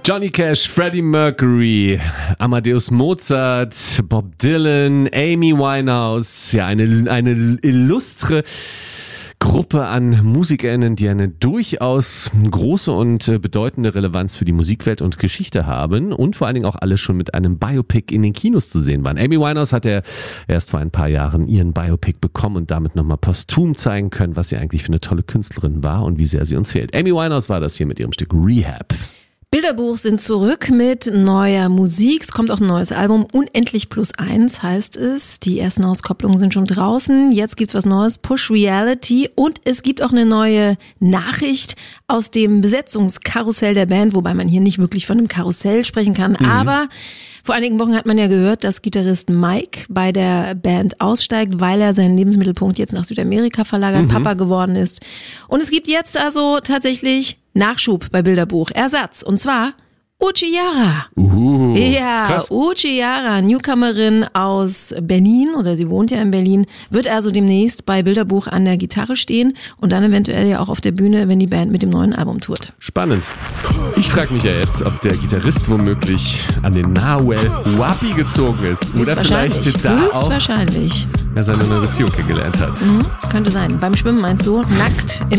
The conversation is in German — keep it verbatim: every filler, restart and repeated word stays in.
Johnny Cash, Freddie Mercury, Amadeus Mozart, Bob Dylan, Amy Winehouse, ja, eine, eine illustre Gruppe an MusikerInnen, die eine durchaus große und bedeutende Relevanz für die Musikwelt und Geschichte haben und vor allen Dingen auch alle schon mit einem Biopic in den Kinos zu sehen waren. Amy Winehouse hat ja erst vor ein paar Jahren ihren Biopic bekommen und damit nochmal posthum zeigen können, was sie eigentlich für eine tolle Künstlerin war und wie sehr sie uns fehlt. Amy Winehouse war das hier mit ihrem Stück Rehab. Bilderbuch sind zurück mit neuer Musik. Es kommt auch ein neues Album. Unendlich plus eins heißt es. Die ersten Auskopplungen sind schon draußen. Jetzt gibt's was Neues. Push Reality. Und es gibt auch eine neue Nachricht aus dem Besetzungskarussell der Band, wobei man hier nicht wirklich von einem Karussell sprechen kann. Mhm. Aber vor einigen Wochen hat man ja gehört, dass Gitarrist Mike bei der Band aussteigt, weil er seinen Lebensmittelpunkt jetzt nach Südamerika verlagert, mhm. Papa geworden ist. Und es gibt jetzt also tatsächlich Nachschub bei Bilderbuch, Ersatz, und zwar Uchiara. Uhu, ja, krass. Uchiara, Newcomerin aus Berlin, oder sie wohnt ja in Berlin, wird also demnächst bei Bilderbuch an der Gitarre stehen und dann eventuell ja auch auf der Bühne, wenn die Band mit dem neuen Album tourt. Spannend. Ich frage mich ja jetzt, ob der Gitarrist womöglich an den Nahuel Huapi gezogen ist oder vielleicht da auch Höchstwahrscheinlich. er seine neue Beziehung kennengelernt hat. Mhm, könnte sein. Beim Schwimmen meinst du, nackt im